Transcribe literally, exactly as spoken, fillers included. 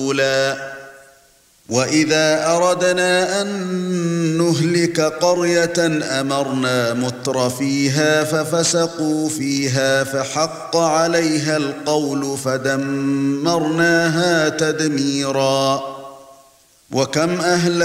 رَسُولًا وَإِذَا أَرَدْنَا أَن نُّهْلِكَ قَرْيَةً أَمَرْنَا مُتْرَفِيهَا فَفَسَقُوا فِيهَا فَحَقَّ عَلَيْهَا الْقَوْلُ فَدَمَّرْنَاهَا تَدْمِيرًا وَكَمْ أَهْلَكْنَا